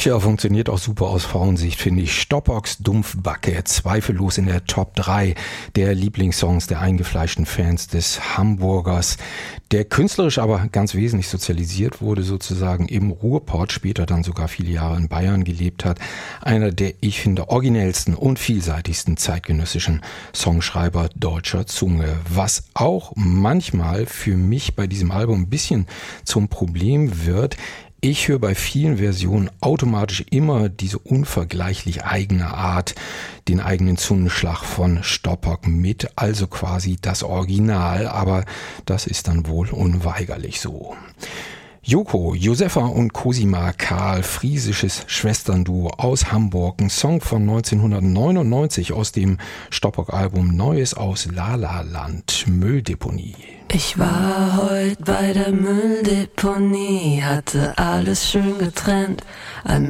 Tja, funktioniert auch super aus Frauensicht, finde ich. Stoppox Dumpfbacke, zweifellos in der Top 3 der Lieblingssongs der eingefleischten Fans des Hamburgers, der künstlerisch aber ganz wesentlich sozialisiert wurde, sozusagen im Ruhrpott, später dann sogar viele Jahre in Bayern gelebt hat. Einer der, ich finde, originellsten und vielseitigsten zeitgenössischen Songschreiber deutscher Zunge. Was auch manchmal für mich bei diesem Album ein bisschen zum Problem wird: ich höre bei vielen Versionen automatisch immer diese unvergleichlich eigene Art, den eigenen Zungenschlag von Stoppock mit, also quasi das Original, aber das ist dann wohl unweigerlich so. Joko, Josefa und Cosima Karl, friesisches Schwesternduo aus Hamburg, ein Song von 1999 aus dem Stoppock-Album Neues aus Lala-Land, Mülldeponie. Ich war heute bei der Mülldeponie, hatte alles schön getrennt. An